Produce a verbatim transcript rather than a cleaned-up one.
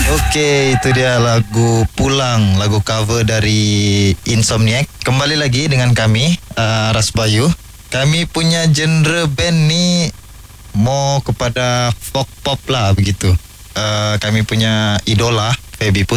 Okey, itu dia lagu Pulang, lagu cover dari Insomniac. Kembali lagi dengan kami, uh, Ras Bayu. Kami punya genre band ni more kepada folk pop lah begitu. Uh, kami punya idola Feby Putri